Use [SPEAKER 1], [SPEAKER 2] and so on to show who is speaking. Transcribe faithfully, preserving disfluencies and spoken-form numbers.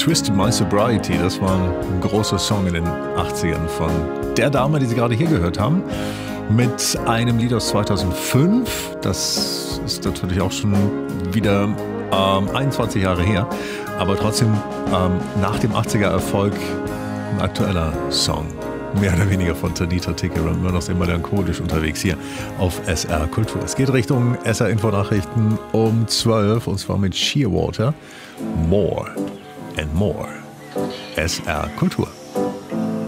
[SPEAKER 1] Twisted My Sobriety, das war ein großer Song in den achtzigern von der Dame, die Sie gerade hier gehört haben, mit einem Lied aus zweitausendfünf. Das ist natürlich auch schon wieder ähm, einundzwanzig Jahre her, aber trotzdem ähm, nach dem achtziger-Erfolg ein aktueller Song. Mehr oder weniger von Tanita Tikaram und immer noch sehr melancholisch unterwegs hier auf S R Kultur. Es geht Richtung S R Info-Nachrichten um zwölf und zwar mit Shearwater. More and More. S R Kultur.